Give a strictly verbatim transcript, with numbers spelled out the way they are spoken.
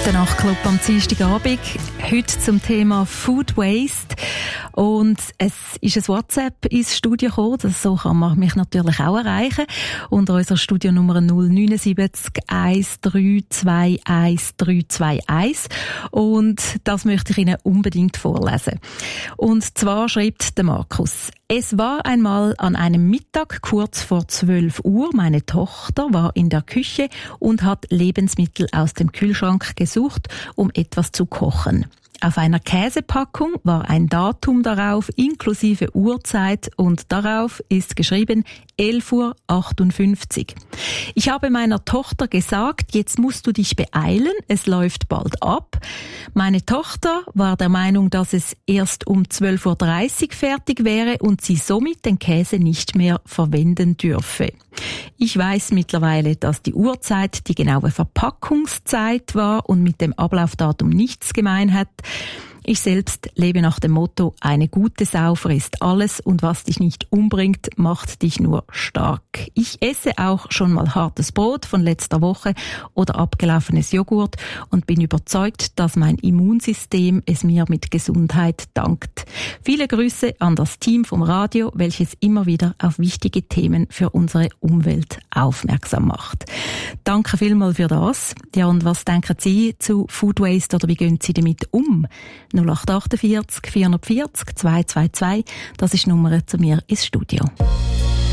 Der Nachtclub am Dienstagabend. Heute zum Thema Food Waste. Und es ist ein WhatsApp ins Studio gekommen. So kann man mich natürlich auch erreichen. Unter unserer Studionummer null neun sieben eins drei zwei eins drei zwei eins. Und das möchte ich Ihnen unbedingt vorlesen. Und zwar schreibt der Markus: Es war einmal an einem Mittag kurz vor zwölf Uhr. Meine Tochter war in der Küche und hat Lebensmittel aus dem Kühlschrank gesucht, um etwas zu kochen. Auf einer Käsepackung war ein Datum darauf, inklusive Uhrzeit, und darauf ist geschrieben elf Uhr achtundfünfzig. Ich habe meiner Tochter gesagt, jetzt musst du dich beeilen, es läuft bald ab. Meine Tochter war der Meinung, dass es erst um zwölf Uhr dreißig fertig wäre und sie somit den Käse nicht mehr verwenden dürfe. Ich weiß mittlerweile, dass die Uhrzeit die genaue Verpackungszeit war und mit dem Ablaufdatum nichts gemein hat. Ich selbst lebe nach dem Motto, eine gute Sau frisst alles und was dich nicht umbringt, macht dich nur stark. Ich esse auch schon mal hartes Brot von letzter Woche oder abgelaufenes Joghurt und bin überzeugt, dass mein Immunsystem es mir mit Gesundheit dankt. Viele Grüße an das Team vom Radio, welches immer wieder auf wichtige Themen für unsere Umwelt aufmerksam macht. Danke vielmals für das. Ja, und was denken Sie zu Food Waste oder wie gehen Sie damit um? null acht acht vier vier vier vier zwei zwei zwei, das ist die Nummer zu mir ins Studio.